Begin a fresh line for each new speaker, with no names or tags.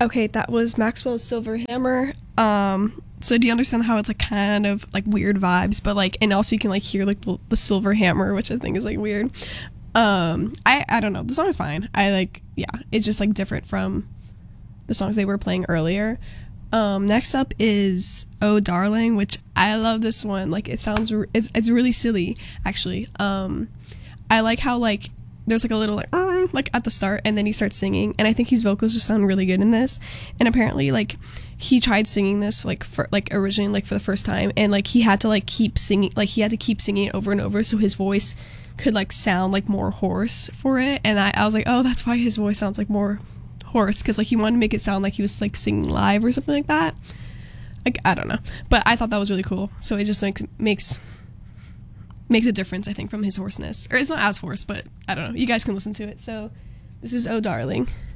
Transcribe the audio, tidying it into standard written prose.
Okay, that was Maxwell's Silver Hammer. So do you understand how it's like kind of like weird vibes, but like, and also you can like hear like the silver hammer, which I think is like weird. I don't know. The song is fine. I like, yeah, it's just like different from the songs they were playing earlier. Next up is Oh Darling, which I love this one. Like it sounds, it's really silly actually. I like how like there's like a little like at the start, and then he starts singing, and I think his vocals just sound really good in this. And apparently like he tried singing this like for like originally like for the first time, and like he had to like keep singing, like he had to keep singing it over and over so his voice could like sound like more hoarse for it. And I was like, oh, that's why his voice sounds like more hoarse, because like he wanted to make it sound like he was like singing live or something like that. Like I don't know, but I thought that was really cool. So it just like makes a difference, I think, from his hoarseness. Or it's not as hoarse, but I don't know. You guys can listen to it. So this is Oh Darling.